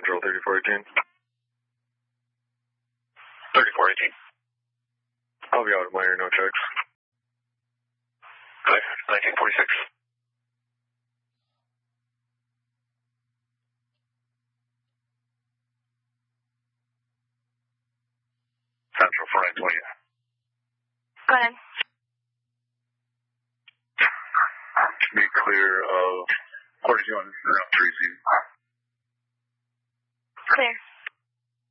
Central 3418. 3418. I'll be out of Meyer, no checks. Good. 1946. Central 4920. Go ahead. Be clear of 42 on 3C.